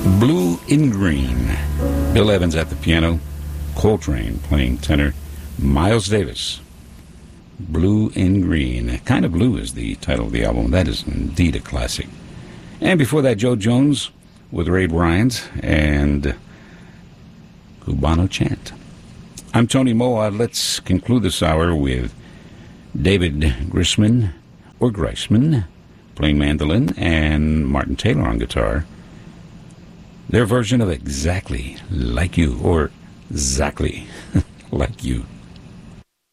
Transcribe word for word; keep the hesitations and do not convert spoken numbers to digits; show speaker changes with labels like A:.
A: Blue in Green. Bill Evans at the piano, Coltrane playing tenor, Miles Davis. Blue in Green. Kind of Blue is the title of the album. That is indeed a classic. And before that, Joe Jones with Ray Bryant and Cubano Chant. I'm Tony Moa. Let's conclude this hour with David Grisman, or Greisman, playing mandolin, and Martin Taylor on guitar. Their version of Exactly Like You, or Exactly Like You.